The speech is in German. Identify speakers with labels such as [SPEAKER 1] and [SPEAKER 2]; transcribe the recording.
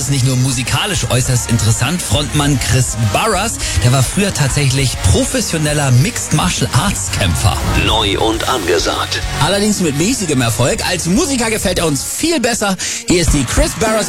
[SPEAKER 1] ist nicht nur musikalisch äußerst interessant. Frontmann Chris Barras, der war früher tatsächlich professioneller Mixed Martial Arts Kämpfer.
[SPEAKER 2] Neu und angesagt.
[SPEAKER 1] Allerdings mit mäßigem Erfolg. Als Musiker gefällt er uns viel besser. Hier ist die Chris Barras